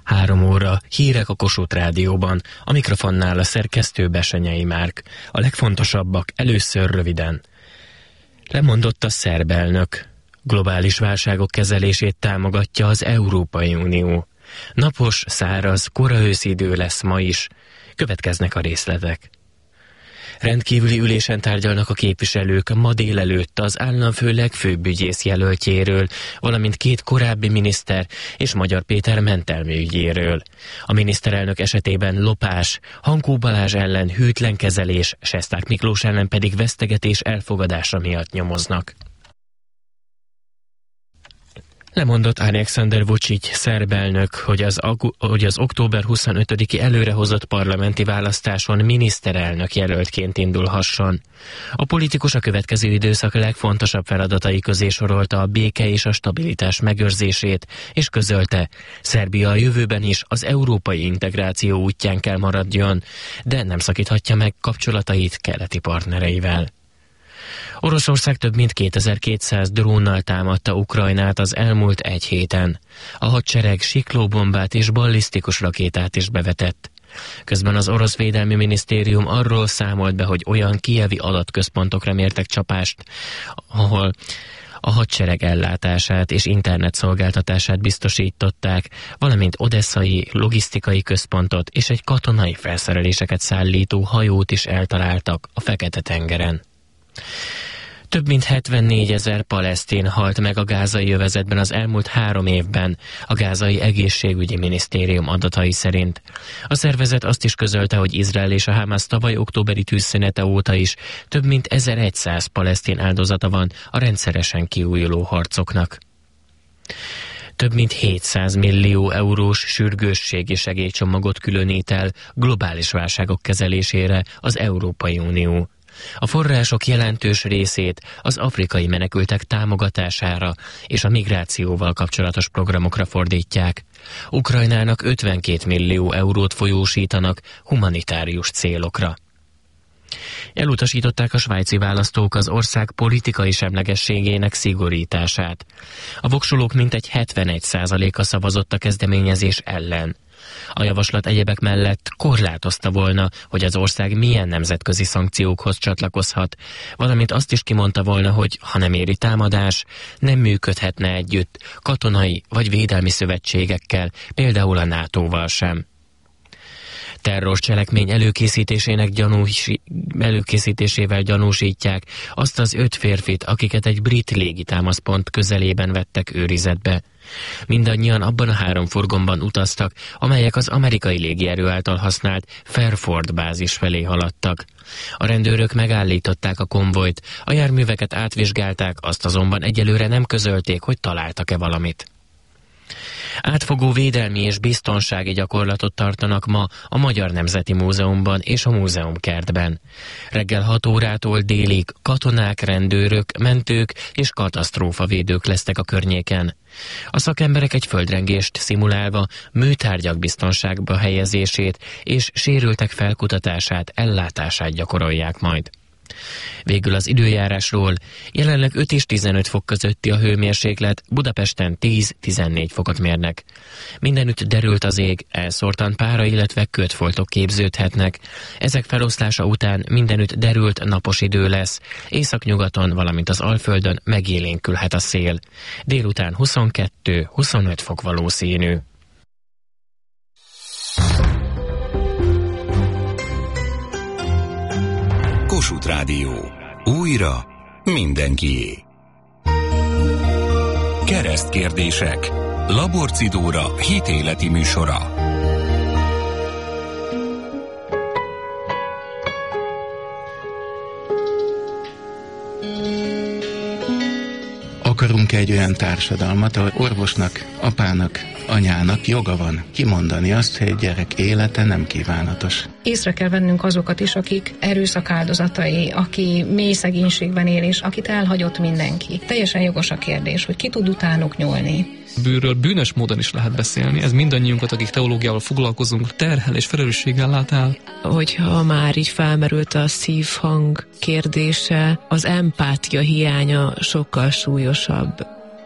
3 óra, hírek a Kossuth Rádióban, a mikrofonnál a szerkesztő Besenyei Márk. A legfontosabbak először röviden. Lemondott a szerb elnök. Globális válságok kezelését támogatja az Európai Unió. Napos, száraz, koraőszi idő lesz ma is. Következnek a részletek. Rendkívüli ülésen tárgyalnak a képviselők ma délelőtt az államfő legfőbb ügyész jelöltjéről, valamint 2 korábbi miniszter és Magyar Péter mentelmi ügyéről. A miniszterelnök esetében lopás, Hankó Balázs ellen hűtlen kezelés, Sesták Miklós ellen pedig vesztegetés elfogadása miatt nyomoznak. Lemondott Alexander Vučić szerb elnök, hogy az október 25-i előrehozott parlamenti választáson miniszterelnök jelöltként indulhasson. A politikus a következő időszak legfontosabb feladatai közé sorolta a béke és a stabilitás megőrzését, és közölte, Szerbia a jövőben is az európai integráció útján kell maradjon, de nem szakíthatja meg kapcsolatait keleti partnereivel. Oroszország több mint 2200 drónnal támadta Ukrajnát az elmúlt 1 héten. A hadsereg siklóbombát és ballisztikus rakétát is bevetett. Közben az orosz védelmi minisztérium arról számolt be, hogy olyan kijevi adatközpontokra mértek csapást, ahol a hadsereg ellátását és internetszolgáltatását biztosították, valamint odesszai logisztikai központot és egy katonai felszereléseket szállító hajót is eltaláltak a Fekete-tengeren. Több mint 74 000 palesztin halt meg a gázai övezetben az elmúlt 3 évben, a gázai egészségügyi minisztérium adatai szerint. A szervezet azt is közölte, hogy Izrael és a Hamász tavaly októberi tűzszünete óta is több mint 1100 palesztin áldozata van a rendszeresen kiújuló harcoknak. Több mint 700 millió eurós sürgősségi segélycsomagot különít el globális válságok kezelésére az Európai Unió. A források jelentős részét az afrikai menekültek támogatására és a migrációval kapcsolatos programokra fordítják. Ukrajnának 52 millió eurót folyósítanak humanitárius célokra. Elutasították a svájci választók az ország politikai semlegességének szigorítását. A voksolók mintegy 71%-a szavazott a kezdeményezés ellen. A javaslat egyebek mellett korlátozta volna, hogy az ország milyen nemzetközi szankciókhoz csatlakozhat, valamint azt is kimondta volna, hogy ha nem éri támadás, nem működhetne együtt katonai vagy védelmi szövetségekkel, például a NATO-val sem. Terrorcselekmény előkészítésével gyanúsítják azt az 5 férfit, akiket egy brit légitámaszpont közelében vettek őrizetbe. Mindannyian abban a 3 furgonban utaztak, amelyek az amerikai légierő által használt Fairford bázis felé haladtak. A rendőrök megállították a konvojt, a járműveket átvizsgálták, azt azonban egyelőre nem közölték, hogy találtak-e valamit. Átfogó védelmi és biztonsági gyakorlatot tartanak ma a Magyar Nemzeti Múzeumban és a múzeumkertben. Reggel 6 órától délig katonák, rendőrök, mentők és katasztrófavédők lesznek a környéken. A szakemberek egy földrengést szimulálva műtárgyak biztonságba helyezését és sérültek felkutatását, ellátását gyakorolják majd. Végül az időjárásról: jelenleg 5 és 15 fok közötti a hőmérséklet, Budapesten 10-14 fokot mérnek. Mindenütt derült az ég, elszórtan pára, illetve ködfoltok képződhetnek. Ezek feloszlása után mindenütt derült, napos idő lesz, északnyugaton, valamint az Alföldön megélénkülhet a szél. Délután 22-25 fok valószínű. Kossuth Rádió. Újra mindenkié. Keresztkérdések. Laborci Dóra hitéleti műsora. Akarunk egy olyan társadalmat, ahol orvosnak, apának, anyának joga van kimondani azt, hogy egy gyerek élete nem kívánatos. Észre kell vennünk azokat is, akik erőszak áldozatai, aki mély szegénységben él, és akit elhagyott mindenki. Teljesen jogos a kérdés, hogy ki tud utánuk nyúlni. Bűnről bűnös módon is lehet beszélni. Ez mindannyiunkat, akik teológiával foglalkozunk, terhel és felelősséggel lát el. Hogyha már így felmerült a szívhang kérdése, az empátia hiánya sokkal súlyosabb.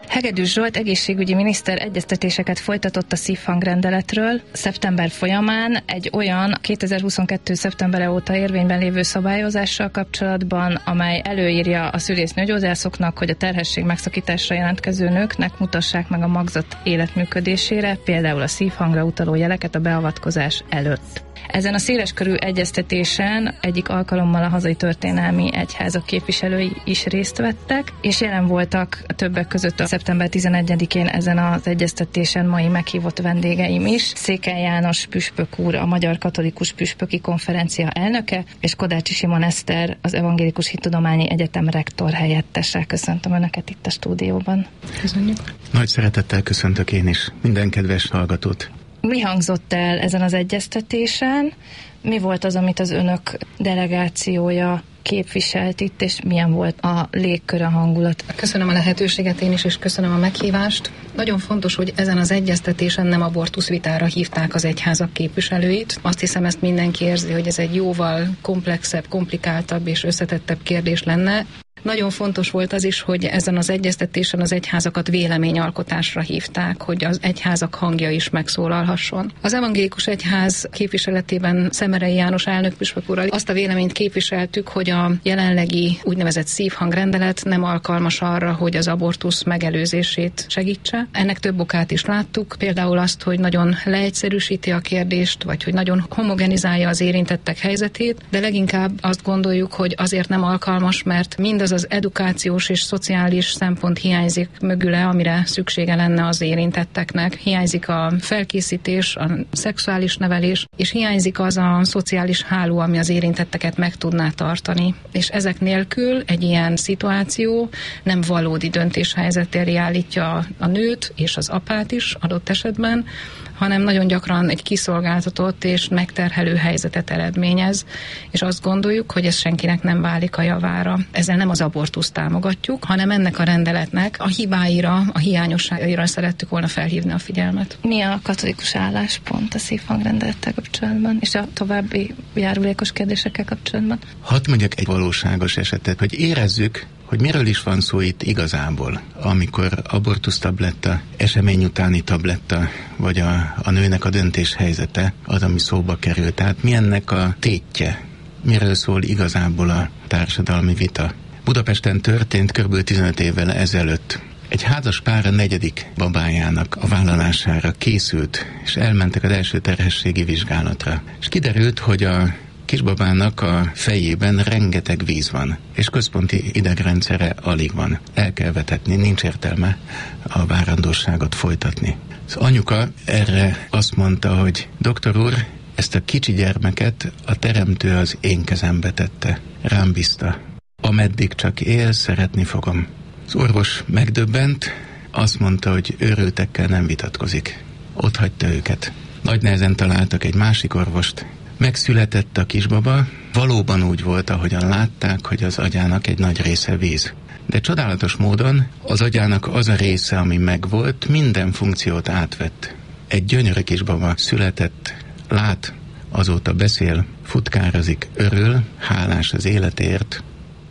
Hegedűs Zsolt egészségügyi miniszter egyeztetéseket folytatott a szívhangrendeletről. Szeptember folyamán egy olyan 2022. szeptembere óta érvényben lévő szabályozással kapcsolatban, amely előírja a szülésznőgyógyászoknak, hogy a terhesség megszakításra jelentkező nőknek mutassák meg a magzat életműködésére, például a szívhangra utaló jeleket a beavatkozás előtt. Ezen a széleskörű egyeztetésen egyik alkalommal a hazai történelmi egyházak képviselői is részt vettek, és jelen voltak többek között a szeptember 11-én ezen az egyeztetésen mai meghívott vendégeim is. Székely János püspök úr, a Magyar Katolikus Püspöki Konferencia elnöke, és Kodácsi Simon Eszter, az Evangélikus Hittudományi Egyetem rektor helyettese. Köszöntöm Önöket itt a stúdióban. Köszönjük. Nagy szeretettel köszöntök én is minden kedves hallgatót. Mi hangzott el ezen az egyeztetésen? Mi volt az, amit az Önök delegációja képviselt itt, és milyen volt a légkör, a hangulat? Köszönöm a lehetőséget én is, és köszönöm a meghívást. Nagyon fontos, hogy ezen az egyeztetésen nem abortuszvitára hívták az egyházak képviselőit. Azt hiszem, ezt mindenki érzi, hogy ez egy jóval komplexebb, komplikáltabb és összetettebb kérdés lenne. Nagyon fontos volt az is, hogy ezen az egyeztetésen az egyházakat véleményalkotásra hívták, hogy az egyházak hangja is megszólalhasson. Az evangélikus egyház képviseletében Szemerei János elnökpüspök úrral azt a véleményt képviseltük, hogy a jelenlegi úgynevezett szívhangrendelet nem alkalmas arra, hogy az abortusz megelőzését segítse. Ennek több okát is láttuk, például azt, hogy nagyon leegyszerűsíti a kérdést, vagy hogy nagyon homogenizálja az érintettek helyzetét, de leginkább azt gondoljuk, hogy azért nem alkalmas, mert mindaz az edukációs és szociális szempont hiányzik mögüle, amire szüksége lenne az érintetteknek. Hiányzik a felkészítés, a szexuális nevelés, és hiányzik az a szociális háló, ami az érintetteket meg tudná tartani. És ezek nélkül egy ilyen szituáció nem valódi döntéshelyzet elé állítja a nőt és az apát is adott esetben, hanem nagyon gyakran egy kiszolgáltatott és megterhelő helyzetet eredményez, és azt gondoljuk, hogy ez senkinek nem válik a javára. Ezzel nem az abortuszt támogatjuk, hanem ennek a rendeletnek a hibáira, a hiányosságaira szerettük volna felhívni a figyelmet. Mi a katolikus álláspont a szívhangrendelettel kapcsolatban, és a további járulékos kérdésekkel kapcsolatban? Hadd mondjak egy valóságos esetet, hogy érezzük, hogy miről is van szó itt igazából, amikor abortusztabletta, esemény utáni tabletta, vagy a nőnek a döntés helyzete az, ami szóba kerül. Tehát mi ennek a tétje? Miről szól igazából a társadalmi vita? Budapesten történt kb. 15 évvel ezelőtt. Egy házas pár a 4. babájának a vállalására készült, és elmentek az első terhességi vizsgálatra. És kiderült, hogy a kisbabának a fejében rengeteg víz van, és központi idegrendszere alig van. El kell vetetni, nincs értelme a várandóságot folytatni. Az anyuka erre azt mondta, hogy doktor úr, ezt a kicsi gyermeket a teremtő az én kezembe tette, rám bízta. Ameddig csak él, szeretni fogom. Az orvos megdöbbent, azt mondta, hogy őrültekkel nem vitatkozik. Ott hagyta őket. Nagy nehezen találtak egy másik orvost. Megszületett a kisbaba, valóban úgy volt, ahogyan látták, hogy az agyának egy nagy része víz. De csodálatos módon az agyának az a része, ami megvolt, minden funkciót átvett. Egy gyönyörű kisbaba született, lát, azóta beszél, futkározik, örül, hálás az életért.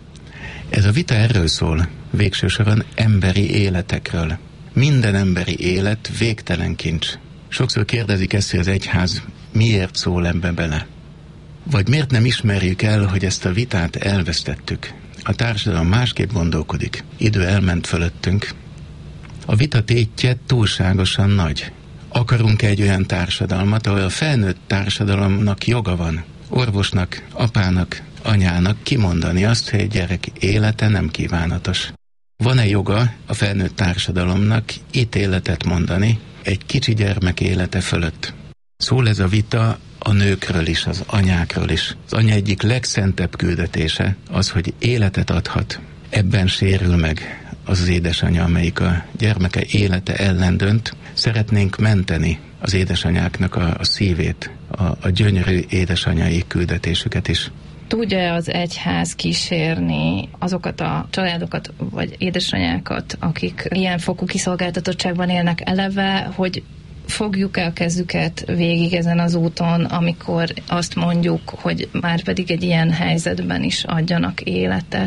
Ez a vita erről szól, végső soron emberi életekről. Minden emberi élet végtelen kincs. Sokszor kérdezik ezt, hogy az egyház miért szól ebbe bele? Vagy miért nem ismerjük el, hogy ezt a vitát elvesztettük? A társadalom másképp gondolkodik. Idő elment fölöttünk. A vita tétje túlságosan nagy. Akarunk egy olyan társadalmat, ahol a felnőtt társadalomnak joga van, orvosnak, apának, anyának kimondani azt, hogy egy gyerek élete nem kívánatos. Van-e joga a felnőtt társadalomnak ítéletet mondani egy kicsi gyermek élete fölött? Szól ez a vita a nőkről is, az anyákról is. Az anya egyik legszentebb küldetése az, hogy életet adhat. Ebben sérül meg az édesanya, amelyik a gyermeke élete ellen dönt. Szeretnénk menteni az édesanyáknak a szívét, a gyönyörű édesanyai küldetésüket is. Tudja az egyház kísérni azokat a családokat, vagy édesanyákat, akik ilyen fokú kiszolgáltatottságban élnek eleve, hogy fogjuk el kezüket végig ezen az úton, amikor azt mondjuk, hogy már pedig egy ilyen helyzetben is adjanak életet?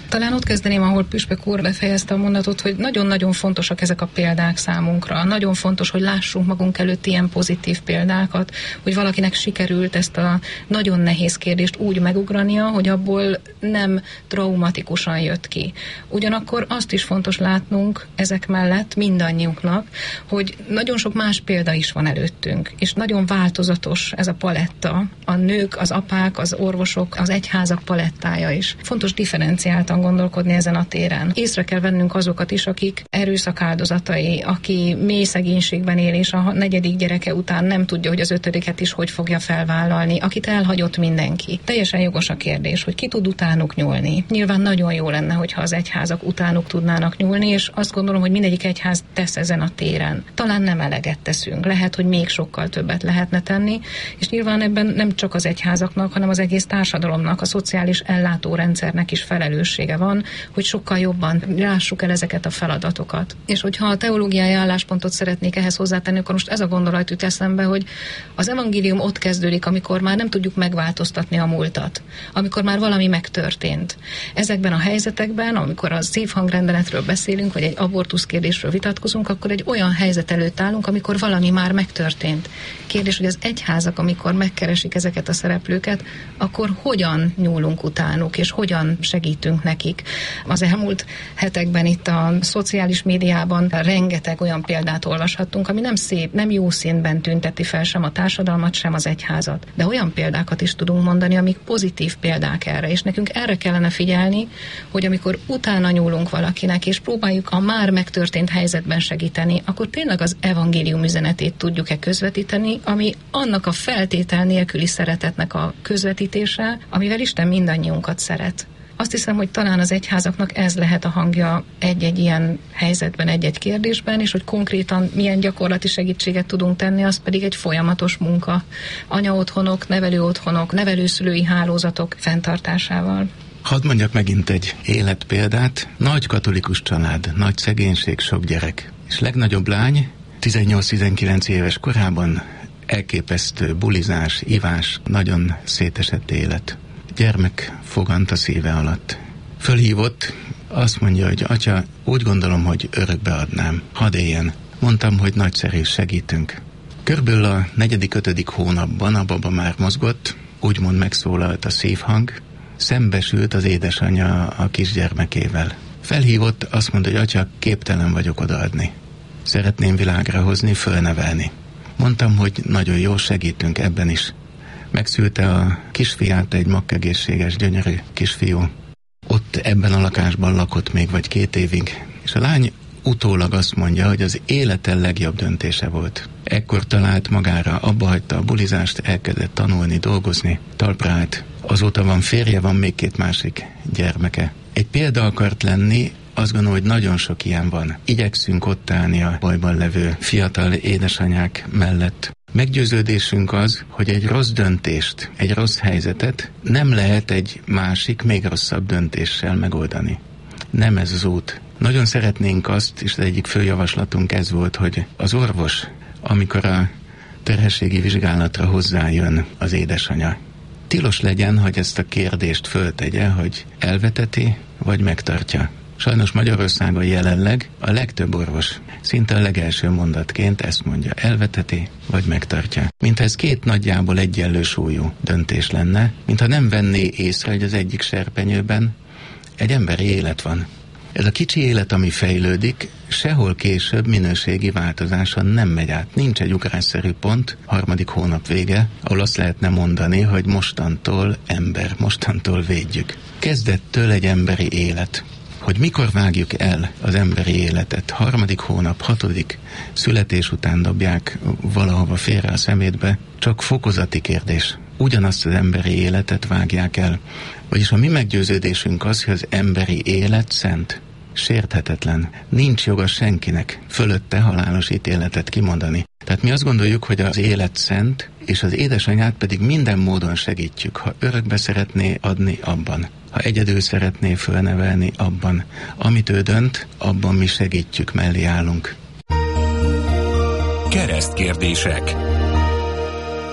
Talán ott kezdeném, ahol Püspök úr befejezte a mondatot, hogy nagyon-nagyon fontosak ezek a példák számunkra. Nagyon fontos, hogy lássunk magunk előtt ilyen pozitív példákat, hogy valakinek sikerült ezt a nagyon nehéz kérdést úgy megugrania, hogy abból nem traumatikusan jött ki. Ugyanakkor azt is fontos látnunk ezek mellett mindannyiunknak, hogy nagyon sok más példa is van előttünk, és nagyon változatos ez a paletta. A nők, az apák, az orvosok, az egyházak palettája is. Fontos differenciáltan gondolkodni ezen a téren. Észre kell vennünk azokat is, akik erőszak áldozatai, aki mély szegénységben él, és a 4. gyereke után nem tudja, hogy az 5. is hogy fogja felvállalni, akit elhagyott mindenki. Teljesen jogos a kérdés, hogy ki tud utánuk nyúlni. Nyilván nagyon jó lenne, hogyha az egyházak utánuk tudnának nyúlni, és azt gondolom, hogy mindegyik egyház tesz ezen a téren. Talán nem eleget teszünk, lehet, hogy még sokkal többet lehetne tenni, és nyilván ebben nem csak az egyházaknak, hanem az egész társadalomnak, a szociális ellátórendszernek is felelőssége van, hogy sokkal jobban lássuk el ezeket a feladatokat. És hogyha a teológiai álláspontot szeretnék ehhez hozzátenni, akkor most ez a gondolat jut eszembe, hogy az evangélium ott kezdődik, amikor már nem tudjuk megváltoztatni a múltat, amikor már valami megtörtént. Ezekben a helyzetekben, amikor a szívhangrendeletről beszélünk, vagy egy abortusz kérdésről vitatkozunk, akkor egy olyan helyzet előtt állunk, amikor valami már megtörtént. Kérdés, hogy az egyházak, amikor megkeresik ezeket a szereplőket, akkor hogyan nyúlunk utánuk, és hogyan segítünk nekik. Az elmúlt hetekben itt a szociális médiában rengeteg olyan példát olvashattunk, ami nem szép, nem jó színben tünteti fel sem a társadalmat, sem az egyházat. De olyan példákat is tudunk mondani, amik pozitív példák erre, és nekünk erre kellene figyelni, hogy amikor utána nyúlunk valakinek, és próbáljuk a már megtörtént helyzetben segíteni, akkor tényleg az evangélium üzenetét tudjuk-e közvetíteni, ami annak a feltétel nélküli szeretetnek a közvetítése, amivel Isten mindannyiunkat szeret. Azt hiszem, hogy talán az egyházaknak ez lehet a hangja egy-egy ilyen helyzetben, egy-egy kérdésben, és hogy konkrétan milyen gyakorlati segítséget tudunk tenni, az pedig egy folyamatos munka. Anyaotthonok, nevelőotthonok, nevelőszülői hálózatok fenntartásával. Hadd mondjak megint egy életpéldát. Nagy katolikus család, nagy szegénység, sok gyerek. És legnagyobb lány 18-19 éves korában elképesztő bulizás, ivás, nagyon szétesett élet. Gyermek fogant a szíve alatt. Fölhívott, azt mondja, hogy atya, úgy gondolom, hogy örökbe adnám. Hadd éljen. Mondtam, hogy nagyszerű, segítünk. Körülbelül a 4.-5. hónapban a baba már mozgott, úgymond megszólalt a szívhang, szembesült az édesanyja a kisgyermekével. Felhívott, azt mondta, hogy atya, képtelen vagyok odaadni. Szeretném világra hozni, fölnevelni. Mondtam, hogy nagyon jó, segítünk ebben is. Megszülte a kisfiát, egy makkegészséges, gyönyörű kisfiú. Ott ebben a lakásban lakott még vagy 2 évig, és a lány utólag azt mondja, hogy az élete legjobb döntése volt. Ekkor talált magára, abbahagyta a bulizást, elkezdett tanulni, dolgozni, talpra állt. Azóta van férje, van még 2 másik gyermeke. Egy példa akart lenni, azt gondolom, hogy nagyon sok ilyen van. Igyekszünk ott állni a bajban levő fiatal édesanyák mellett. Meggyőződésünk az, hogy egy rossz döntést, egy rossz helyzetet nem lehet egy másik, még rosszabb döntéssel megoldani. Nem ez az út. Nagyon szeretnénk azt, és az egyik fő javaslatunk ez volt, hogy az orvos, amikor a terhességi vizsgálatra hozzájön az édesanya, tilos legyen, hogy ezt a kérdést föltegye, hogy elveteti, vagy megtartja. Sajnos Magyarországon jelenleg a legtöbb orvos szinte a legelső mondatként ezt mondja, elveteti vagy megtartja. Mintha ez 2 nagyjából egyenlő súlyú döntés lenne, mintha nem venné észre, hogy az egyik serpenyőben egy emberi élet van. Ez a kicsi élet, ami fejlődik, sehol később minőségi változáson nem megy át. Nincs egy ugrásszerű pont, 3. hónap vége, ahol azt lehetne mondani, hogy mostantól ember, mostantól védjük. Kezdettől egy emberi élet. Hogy mikor vágjuk el az emberi életet, 3. hónap, 6. születés után dobják valahova félre a szemétbe, csak fokozati kérdés. Ugyanazt az emberi életet vágják el. Vagyis a mi meggyőződésünk az, hogy az emberi élet szent, sérthetetlen. Nincs joga senkinek fölötte halálos ítéletet kimondani. Tehát mi azt gondoljuk, hogy az élet szent, és az édesanyját pedig minden módon segítjük. Ha örökbe szeretné adni, abban. Ha egyedül szeretné fölnevelni, abban. Amit ő dönt, abban mi segítjük, mellé állunk. Keresztkérdések.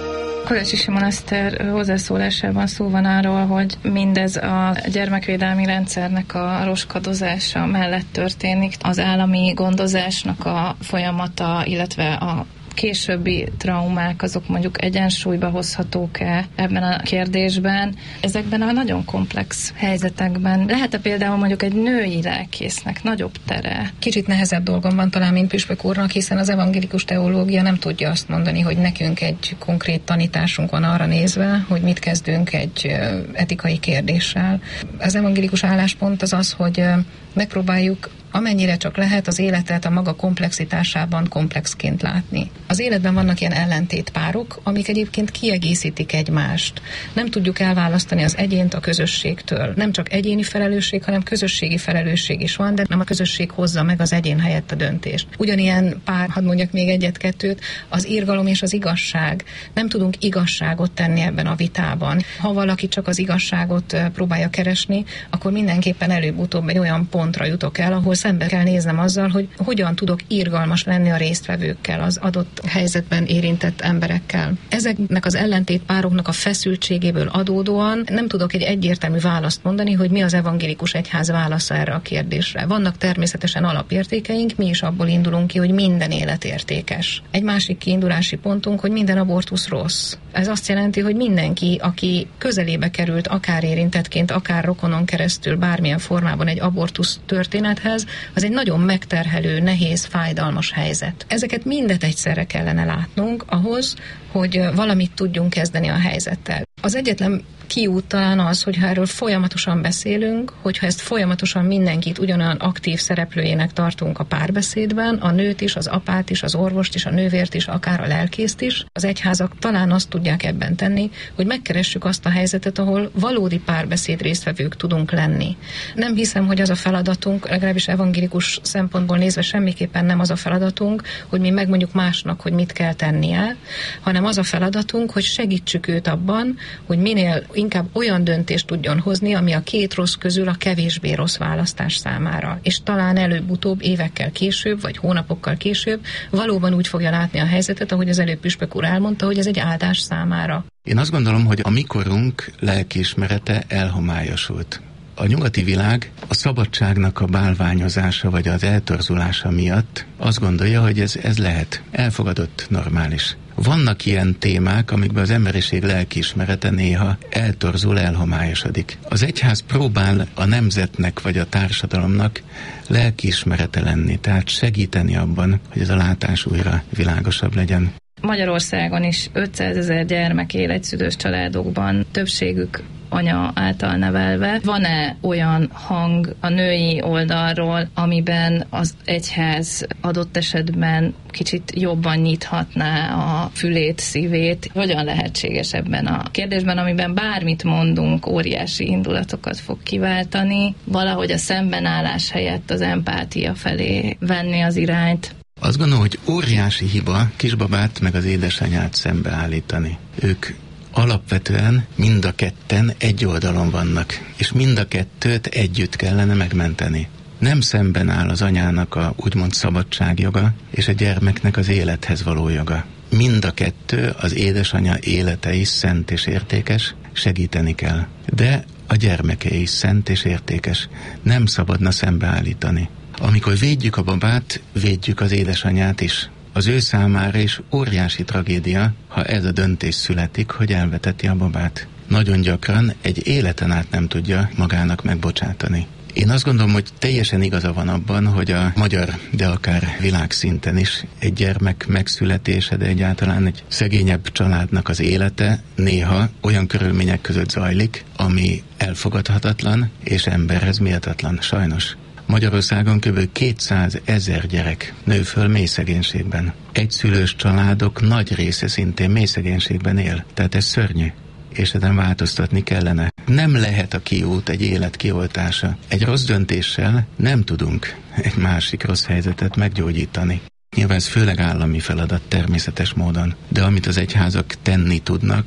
Kodácsi Simon Eszter hozzászólásában szó van arról, hogy mindez a gyermekvédelmi rendszernek a roskadozása mellett történik. Az állami gondozásnak a folyamata, illetve a későbbi traumák, azok mondjuk egyensúlyba hozhatók-e ebben a kérdésben. Ezekben a nagyon komplex helyzetekben lehet-e például mondjuk egy női lelkésznek nagyobb tere? Kicsit nehezebb dolgom van talán, mint Püspök úrnak, hiszen az evangélikus teológia nem tudja azt mondani, hogy nekünk egy konkrét tanításunk van arra nézve, hogy mit kezdünk egy etikai kérdéssel. Az evangélikus álláspont az az, hogy megpróbáljuk amennyire csak lehet az életet a maga komplexitásában komplexként látni. Az életben vannak ilyen ellentétpárok, amik egyébként kiegészítik egymást. Nem tudjuk elválasztani az egyént a közösségtől. Nem csak egyéni felelősség, hanem közösségi felelősség is van, de nem a közösség hozza meg az egyén helyett a döntést. Ugyanilyen pár, hadd mondjak még egyet-kettőt, az irgalom és az igazság. Nem tudunk igazságot tenni ebben a vitában. Ha valaki csak az igazságot próbálja keresni, akkor mindenképpen előbb-utóbb egy olyan pontra jutok el, ahol szembe kell néznem azzal, hogy hogyan tudok irgalmas lenni a résztvevőkkel, az adott helyzetben érintett emberekkel. Ezeknek az ellentétpároknak a feszültségéből adódóan nem tudok egy egyértelmű választ mondani, hogy mi az evangélikus egyház válasza erre a kérdésre. Vannak természetesen alapértékeink, mi is abból indulunk ki, hogy minden élet értékes. Egy másik kiindulási pontunk, hogy minden abortusz rossz. Ez azt jelenti, hogy mindenki, aki közelébe került, akár érintettként, akár rokonon keresztül bármilyen formában egy abortusz történethez, az egy nagyon megterhelő, nehéz, fájdalmas helyzet. Ezeket mindet egyszerre kellene látnunk ahhoz, hogy valamit tudjunk kezdeni a helyzettel. Az egyetlen kiút talán az, hogyha erről folyamatosan beszélünk, hogyha ezt folyamatosan mindenkit ugyanolyan aktív szereplőjének tartunk a párbeszédben, a nőt is, az apát is, az orvost is, a nővért is, akár a lelkészt is. Az egyházak talán azt tudják ebben tenni, hogy megkeressük azt a helyzetet, ahol valódi párbeszéd résztvevők tudunk lenni. Nem hiszem, hogy az a feladatunk, legalábbis evangélikus szempontból nézve semmiképpen nem az a feladatunk, hogy mi megmondjuk másnak, hogy mit kell tennie, hanem az a feladatunk, hogy segítsük őt abban, hogy minél inkább olyan döntést tudjon hozni, ami a két rossz közül a kevésbé rossz választás számára. És talán előbb-utóbb, évekkel később, vagy hónapokkal később valóban úgy fogja látni a helyzetet, ahogy az előbb Püspök úr elmondta, hogy ez egy áldás számára. Én azt gondolom, hogy a mikorunk lelkiismerete elhomályosult. A nyugati világ a szabadságnak a bálványozása vagy az eltorzulása miatt azt gondolja, hogy ez lehet elfogadott, normális. Vannak ilyen témák, amikben az emberiség lelkiismerete néha eltorzul, elhomályosodik. Az egyház próbál a nemzetnek vagy a társadalomnak lelkiismerete lenni, tehát segíteni abban, hogy ez a látás újra világosabb legyen. Magyarországon is 500 000 gyermek él egyszülős családokban, többségük anya által nevelve. Van-e olyan hang a női oldalról, amiben az egyház adott esetben kicsit jobban nyithatná a fülét, szívét? Hogyan lehetséges ebben a kérdésben, amiben bármit mondunk, óriási indulatokat fog kiváltani, valahogy a szembenállás helyett az empátia felé venni az irányt? Azt gondolom, hogy óriási hiba kisbabát meg az édesanyát szembeállítani. Ők alapvetően mind a ketten egy oldalon vannak, és mind a kettőt együtt kellene megmenteni. Nem szemben áll az anyának a úgymond szabadságjoga, és a gyermeknek az élethez való joga. Mind a kettő, az édesanyja élete is szent és értékes, segíteni kell. De a gyermeke is szent és értékes, nem szabadna szembeállítani. Amikor védjük a babát, védjük az édesanyját is. Az ő számára is óriási tragédia, ha ez a döntés születik, hogy elveteti a babát. Nagyon gyakran egy életen át nem tudja magának megbocsátani. Én azt gondolom, hogy teljesen igaza van abban, hogy a magyar, de akár világszinten is egy gyermek megszületése, de egyáltalán egy szegényebb családnak az élete néha olyan körülmények között zajlik, ami elfogadhatatlan és emberhez méltatlan, sajnos. Magyarországon kb. 200 000 gyerek nő föl mély szegénységben. Egyszülős családok nagy része szintén mély szegénységben él. Tehát ez szörnyű, és ezen változtatni kellene. Nem lehet a kiút egy élet kioltása. Egy rossz döntéssel nem tudunk egy másik rossz helyzetet meggyógyítani. Nyilván ez főleg állami feladat természetes módon, de amit az egyházak tenni tudnak,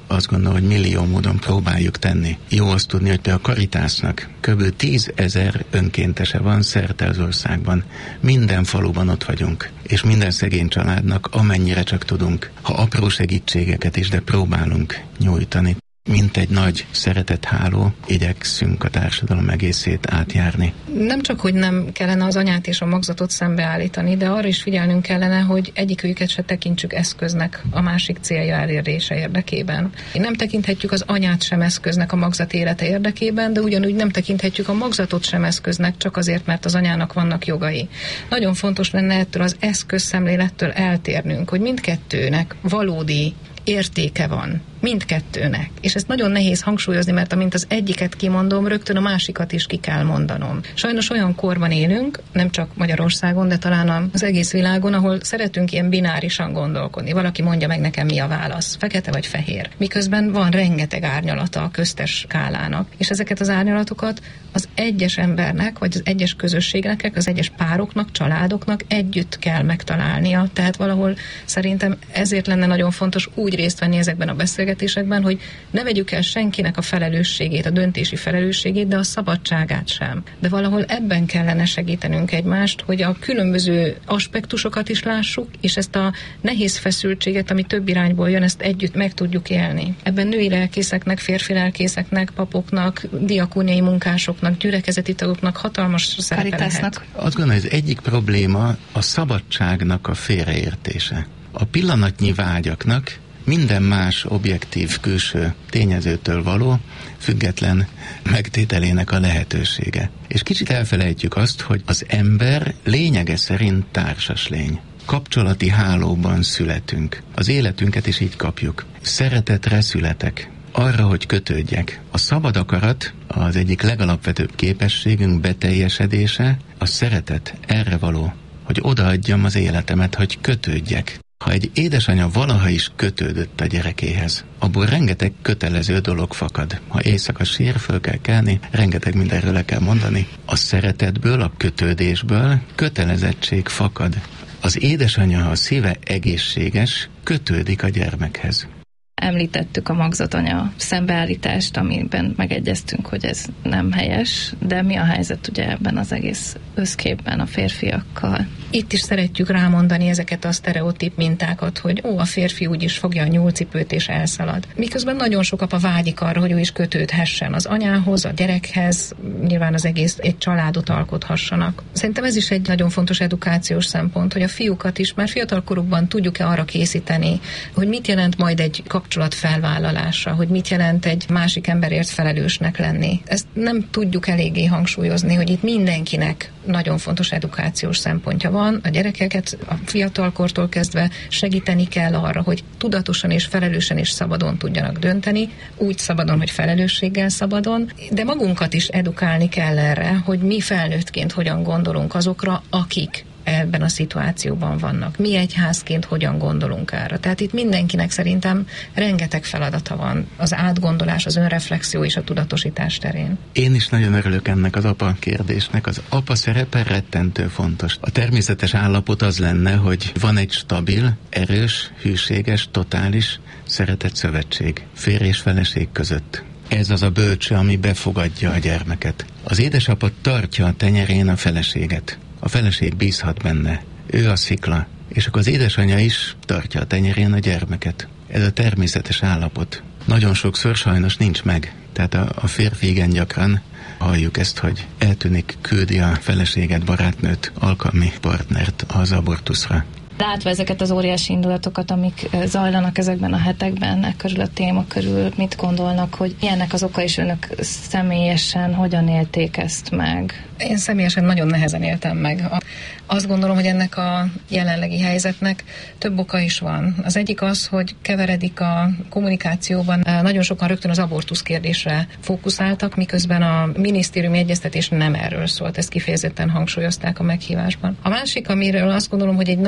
azt gondolom, hogy millió módon próbáljuk tenni. Jó azt tudni, hogy például a Caritasnak kb. 10 000 önkéntese van szerte az országban. Minden faluban ott vagyunk, és minden szegény családnak amennyire csak tudunk, ha apró segítségeket is, de próbálunk nyújtani. Mint egy nagy szeretetháló, igyekszünk a társadalom egészét átjárni. Nem csak, hogy nem kellene az anyát és a magzatot szembeállítani, de arra is figyelnünk kellene, hogy egyikőjüket se tekintsük eszköznek a másik célja elérése érdekében. Nem tekinthetjük az anyát sem eszköznek a magzat élete érdekében, de ugyanúgy nem tekinthetjük a magzatot sem eszköznek csak azért, mert az anyának vannak jogai. Nagyon fontos lenne ettől az eszközszemlélettől eltérnünk, hogy mindkettőnek valódi értéke van. Mindkettőnek. És ezt nagyon nehéz hangsúlyozni, mert amint az egyiket kimondom, rögtön a másikat is ki kell mondanom. Sajnos olyan korban élünk, nem csak Magyarországon, de talán az egész világon, ahol szeretünk ilyen binárisan gondolkodni. Valaki mondja meg nekem, mi a válasz, fekete vagy fehér. Miközben van rengeteg árnyalata a köztes skálának. És ezeket az árnyalatokat az egyes embernek, vagy az egyes közösségnek, az egyes pároknak, családoknak együtt kell megtalálnia. Tehát valahol szerintem ezért lenne nagyon fontos úgy részt venni ezekben a beszélgetésekben, hogy ne vegyük el senkinek a felelősségét, a döntési felelősségét, de a szabadságát sem. De valahol ebben kellene segítenünk egymást, hogy a különböző aspektusokat is lássuk, és ezt a nehéz feszültséget, ami több irányból jön, ezt együtt meg tudjuk élni. Ebben női lelkészeknek, férfi lelkészeknek, papoknak, diakóniai munkásoknak, gyülekezeti tagoknak hatalmas szerepe lehet. Azt gondolom, hogy az egyik probléma a szabadságnak a félreértése. A pillanatnyi vágyaknak minden más objektív külső tényezőtől való, független megtételének a lehetősége. És kicsit elfelejtjük azt, hogy az ember lényege szerint társas lény. Kapcsolati hálóban születünk. Az életünket is így kapjuk. Szeretetre születek. Arra, hogy kötődjek. A szabad akarat az egyik legalapvetőbb képességünk beteljesedése, a szeretet erre való, hogy odaadjam az életemet, hogy kötődjek. Ha egy édesanya valaha is kötődött a gyerekéhez, abból rengeteg kötelező dolog fakad. Ha éjszaka sír, föl kell kelni, rengeteg mindenről le kell mondani. A szeretetből, a kötődésből kötelezettség fakad. Az édesanya, ha a szíve egészséges, kötődik a gyermekhez. Említettük a magzatanya szembeállítást, amiben megegyeztünk, hogy ez nem helyes, de mi a helyzet ugye ebben az egész összképben a férfiakkal? Itt is szeretjük rámondani ezeket a sztereotíp mintákat, hogy a férfi úgyis fogja a nyúlcipőt és elszalad. Miközben nagyon sok apa vágyik arra, hogy ő is kötődhessen az anyához, a gyerekhez, nyilván az egész egy családot alkothassanak. Szerintem ez is egy nagyon fontos edukációs szempont, hogy a fiúkat is már fiatal korukban tudjuk-e arra készíteni, hogy mit jelent majd egy kapcsolat felvállalása, hogy mit jelent egy másik emberért felelősnek lenni. Ezt nem tudjuk eléggé hangsúlyozni, hogy itt mindenkinek nagyon fontos edukációs szempontja van. A gyerekeket a fiatalkortól kezdve segíteni kell arra, hogy tudatosan és felelősen és szabadon tudjanak dönteni, úgy szabadon, hogy felelősséggel szabadon, de magunkat is edukálni kell erre, hogy mi felnőttként hogyan gondolunk azokra, akik ebben a szituációban vannak. Mi egyházként hogyan gondolunk erre. Tehát itt mindenkinek szerintem rengeteg feladata van az átgondolás, az önreflexió és a tudatosítás terén. Én is nagyon örülök ennek az apa kérdésnek. Az apa szerepe rettentő fontos. A természetes állapot az lenne, hogy van egy stabil, erős, hűséges, totális szeretett szövetség férj és feleség között. Ez az a bölcső, ami befogadja a gyermeket. Az édesapa tartja a tenyerén a feleséget. A feleség bízhat benne. Ő a szikla. És akkor az édesanyja is tartja a tenyerén a gyermeket. Ez a természetes állapot. Nagyon sokszor sajnos nincs meg. Tehát a férfi igen gyakran halljuk ezt, hogy eltűnik, küldi a feleséget, barátnőt, alkalmi partnert az abortuszra. Látva ezeket az óriási indulatokat, amik zajlanak ezekben a hetekben, körül a téma körül, mit gondolnak, hogy ilyennek az oka, és önök személyesen hogyan élték ezt meg? Én személyesen nagyon nehezen éltem meg. Azt gondolom, hogy ennek a jelenlegi helyzetnek több oka is van. Az egyik az, hogy keveredik a kommunikációban. Nagyon sokan rögtön az abortusz kérdésre fókuszáltak, miközben a minisztériumi egyeztetés nem erről szólt. Ezt kifejezetten hangsúlyozták a meghívásban. A másik, amiről azt gondolom, hogy egy nagyon jelentős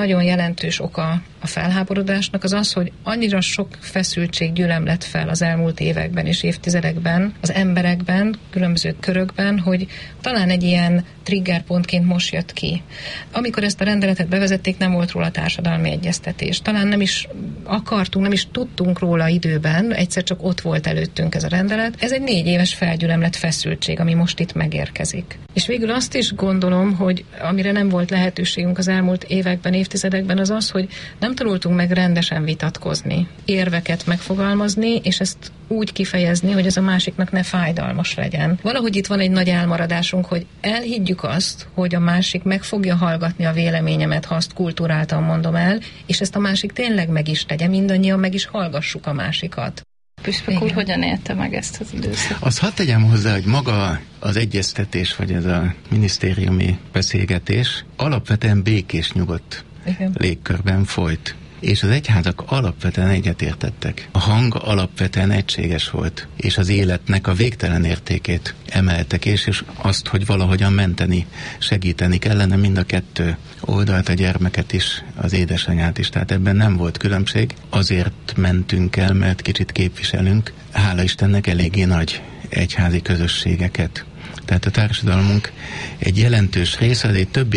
jelentős oka a felháborodásnak az az, hogy annyira sok feszültség gyülemlett fel az elmúlt években és évtizedekben az emberekben, különböző körökben, hogy talán egy ilyen triggerpontként most jött ki. Amikor ezt a rendeletet bevezették, nem volt róla társadalmi egyeztetés. Talán nem is akartunk, nem is tudtunk róla időben, egyszer csak ott volt előttünk ez a rendelet. Ez egy 4 éves felgyülemlett feszültség, ami most itt megérkezik. És végül azt is gondolom, hogy amire nem volt lehetőségünk az elmúlt években, évtizedekben, az az, hogy nem tanultunk meg rendesen vitatkozni, érveket megfogalmazni, és ezt úgy kifejezni, hogy ez a másiknak ne fájdalmas legyen. Valahogy itt van egy nagy elmaradásunk, hogy elhiggyük azt, hogy a másik meg fogja hallgatni a véleményemet, ha azt kulturáltan mondom el, és ezt a másik tényleg meg is tegye, mindannyian meg is hallgassuk a másikat. Püspök úr, hogyan élte meg ezt az időszakot? Azt hadd tegyem hozzá, hogy maga az egyeztetés, vagy ez a minisztériumi beszélgetés alapvetően békés, nyugodt légkörben folyt. És az egyházak alapvetően egyetértettek. A hang alapvetően egységes volt, és az életnek a végtelen értékét emeltek, és azt, hogy valahogyan menteni, segíteni kellene mind a kettő oldalt, a gyermeket is, az édesanyát is. Tehát ebben nem volt különbség. Azért mentünk el, mert kicsit képviselünk, hála Istennek, eléggé nagy egyházi közösségeket. Tehát a társadalmunk egy jelentős része, egy több